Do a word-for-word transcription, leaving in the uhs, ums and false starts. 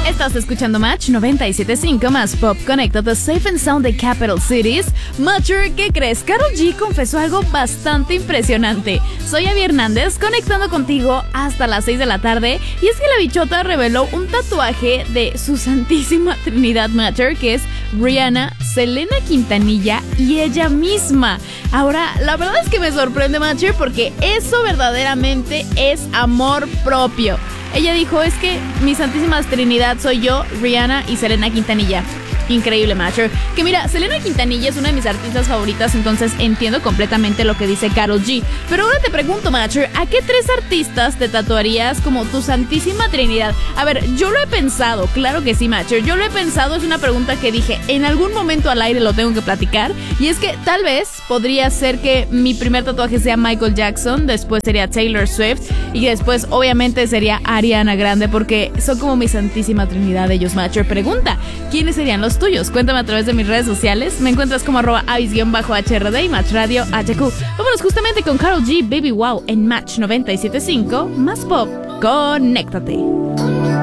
Estás escuchando Match noventa y siete punto cinco más Pop. Conéctate Safe and Sound de Capital Cities. Matcher, ¿qué crees? Karol G confesó algo bastante impresionante. Soy Abby Hernández, conectando contigo hasta las seis de la tarde. Y es que la bichota reveló un tatuaje de su santísima trinidad Matcher, que es Rihanna, Selena Quintanilla y ella misma. Ahora, la verdad es que me sorprende Matcher porque eso verdaderamente es amor propio. Ella dijo, es que mi santísima trinidad soy yo, Rihanna y Selena Quintanilla. Increíble, Matcher. Que mira, Selena Quintanilla es una de mis artistas favoritas, entonces entiendo completamente lo que dice Karol G. Pero ahora te pregunto, Matcher, ¿a qué tres artistas te tatuarías como tu santísima trinidad? A ver, yo lo he pensado, claro que sí, Matcher. Yo lo he pensado, es una pregunta que dije, en algún momento al aire lo tengo que platicar. Y es que tal vez podría ser que mi primer tatuaje sea Michael Jackson, después sería Taylor Swift y después obviamente sería Ariana Grande, porque son como mi santísima trinidad ellos, Matcher. Pregunta, ¿quiénes serían los tuyos? Cuéntame a través de mis redes sociales. Me encuentras como arroba avis-H R D y Match Radio H Q. Vámonos justamente con Karol G, Baby Wow en Match noventa y siete punto cinco más Pop. Conéctate.